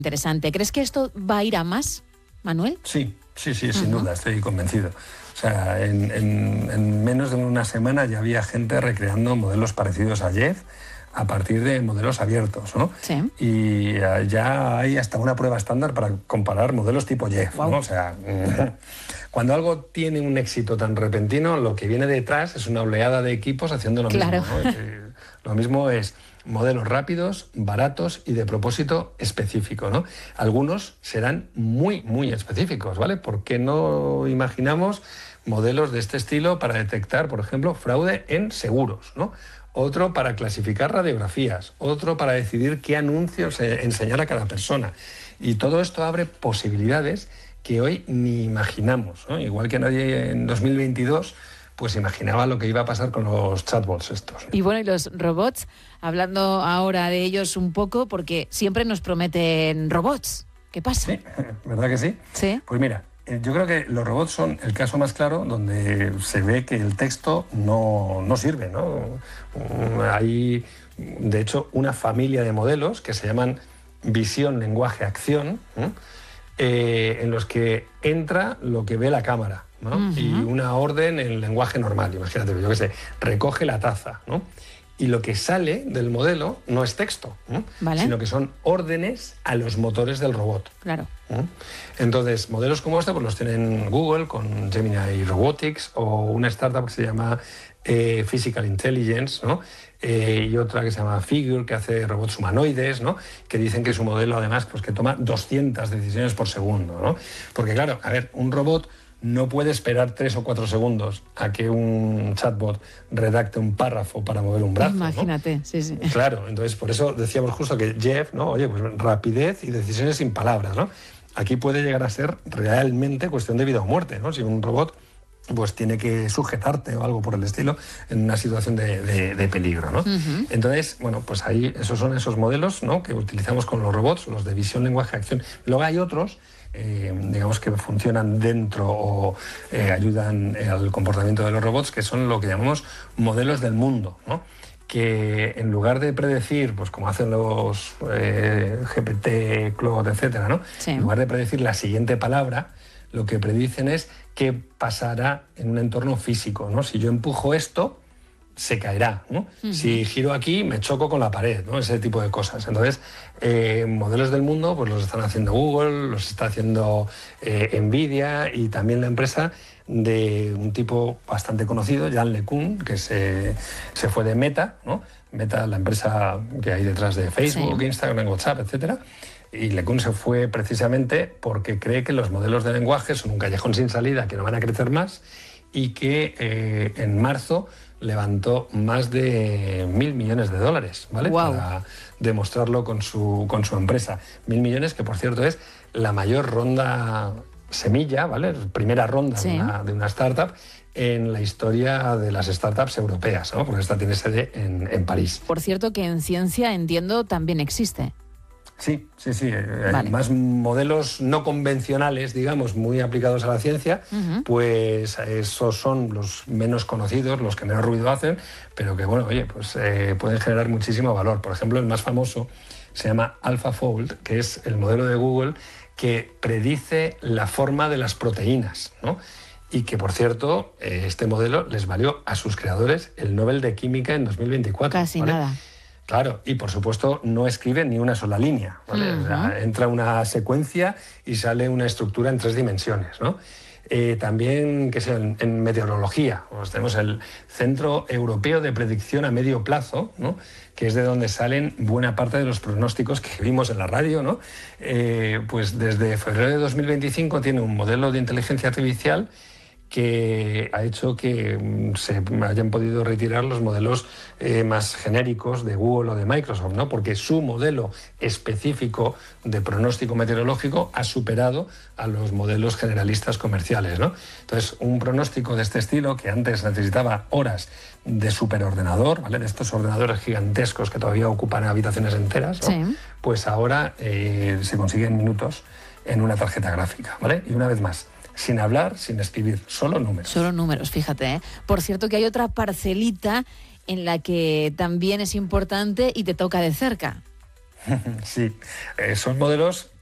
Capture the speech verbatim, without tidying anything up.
Interesante. ¿Crees que esto va a ir a más, Manuel? Sí, sí, sí, sin uh-huh. duda, estoy convencido. O sea, en, en, en menos de una semana ya había gente recreando modelos parecidos a Jeff a partir de modelos abiertos, ¿no? Sí. Y ya hay hasta una prueba estándar para comparar modelos tipo Jeff, wow. ¿no? O sea, cuando algo tiene un éxito tan repentino, lo que viene detrás es una oleada de equipos haciendo lo claro. mismo, ¿no? Lo mismo es modelos rápidos, baratos y de propósito específico, ¿no? Algunos serán muy, muy específicos, ¿vale? Porque no imaginamos modelos de este estilo para detectar, por ejemplo, fraude en seguros, ¿no? Otro para clasificar radiografías, otro para decidir qué anuncios enseñar a cada persona. Y todo esto abre posibilidades que hoy ni imaginamos, ¿no? Igual que nadie en dos mil veintidós pues imaginaba lo que iba a pasar con los chatbots estos. Y bueno, y los robots, hablando ahora de ellos un poco, porque siempre nos prometen robots. ¿Qué pasa? Sí, ¿verdad que sí? Sí. Pues mira, yo creo que los robots son el caso más claro donde se ve que el texto no, no sirve, ¿no? Hay, de hecho, una familia de modelos que se llaman visión, lenguaje, acción, ¿eh? Eh, en los que entra lo que ve la cámara, ¿no? Uh-huh. Y una orden en lenguaje normal, imagínate, yo qué sé, recoge la taza, ¿no? Y lo que sale del modelo no es texto, ¿no? ¿Vale? Sino que son órdenes a los motores del robot. Claro. ¿no? Entonces, modelos como este pues los tienen Google con Gemini Robotics o una startup que se llama eh, Physical Intelligence, ¿no? Eh, y otra que se llama Figure, que hace robots humanoides, ¿no? Que dicen que su modelo, además, pues que toma doscientas decisiones por segundo, ¿no? Porque, claro, a ver, un robot no puede esperar tres o cuatro segundos a que un chatbot redacte un párrafo para mover un brazo. Imagínate, ¿no? sí, sí. Claro, entonces por eso decíamos justo que Jeff, ¿no? Oye, pues rapidez y decisiones sin palabras, ¿no? Aquí puede llegar a ser realmente cuestión de vida o muerte, ¿no? Si un robot pues tiene que sujetarte o algo por el estilo en una situación de, de, de peligro, ¿no? Uh-huh. Entonces, bueno, pues ahí esos son esos modelos, ¿no? Que utilizamos con los robots, los de visión, lenguaje, acción. Luego hay otros Eh, digamos que funcionan dentro o eh, ayudan al comportamiento de los robots, que son lo que llamamos modelos del mundo, ¿no? Que en lugar de predecir, pues como hacen los eh, G P T, Claude, etcétera, ¿no? Sí. En lugar de predecir la siguiente palabra, lo que predicen es qué pasará en un entorno físico, ¿no? Si yo empujo esto, se caerá, ¿no? Uh-huh. Si giro aquí, me choco con la pared, ¿no? Ese tipo de cosas. Entonces, eh, modelos del mundo pues los están haciendo Google, los está haciendo eh, Nvidia y también la empresa de un tipo bastante conocido, Yann LeCun, que se, se fue de Meta, ¿no? Meta, la empresa que hay detrás de Facebook, sí. Instagram, WhatsApp, etcétera. Y LeCun se fue precisamente porque cree que los modelos de lenguaje son un callejón sin salida, que no van a crecer más y que eh, en marzo levantó más de mil millones de dólares, ¿vale? Wow. Para demostrarlo con su, con su empresa. Mil millones, que por cierto es la mayor ronda semilla, ¿vale? Primera ronda sí. de, una, de una startup en la historia de las startups europeas, ¿no? Porque esta tiene sede en, en París. Por cierto que en ciencia, entiendo, también existe. Sí, sí, sí. Vale. Hay más modelos no convencionales, digamos, muy aplicados a la ciencia, uh-huh. pues esos son los menos conocidos, los que menos ruido hacen, pero que, bueno, oye, pues eh, pueden generar muchísimo valor. Por ejemplo, el más famoso se llama AlphaFold, que es el modelo de Google que predice la forma de las proteínas, ¿no? Y que, por cierto, eh, este modelo les valió a sus creadores el Nobel de Química en dos mil veinticuatro. Casi ¿vale? nada. Claro, y por supuesto no escribe ni una sola línea, ¿vale? Uh-huh. O sea, entra una secuencia y sale una estructura en tres dimensiones, ¿no? Eh, también, qué sé, en, en meteorología, pues tenemos el Centro Europeo de Predicción a Medio Plazo, ¿no? Que es de donde salen buena parte de los pronósticos que vimos en la radio, ¿no? Eh, pues desde febrero de dos mil veinticinco tiene un modelo de inteligencia artificial que ha hecho que se hayan podido retirar los modelos eh, más genéricos de Google o de Microsoft, ¿no? Porque su modelo específico de pronóstico meteorológico ha superado a los modelos generalistas comerciales, ¿no? Entonces, un pronóstico de este estilo, que antes necesitaba horas de superordenador, ¿vale? De estos ordenadores gigantescos que todavía ocupan habitaciones enteras, ¿no? Sí. Pues ahora eh, se consigue en minutos en una tarjeta gráfica, ¿vale? Y una vez más, sin hablar, sin escribir, solo números. Solo números, fíjate, ¿eh? Por cierto que hay otra parcelita en la que también es importante y te toca de cerca. Sí, eh, son modelos